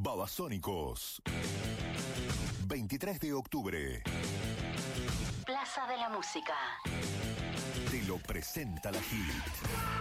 Babasónicos. 23 de octubre. Plaza de la Música. Te lo presenta la Hit.